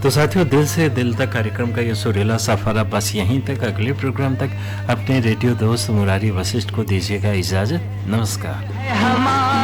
तो साथियों, दिल से दिल तक कार्यक्रम का ये सुरीला सफर अब बस यहीं तक। अगले प्रोग्राम तक अपने रेडियो दोस्त मुरारी वशिष्ठ को दीजिएगा इजाजत। नमस्कार।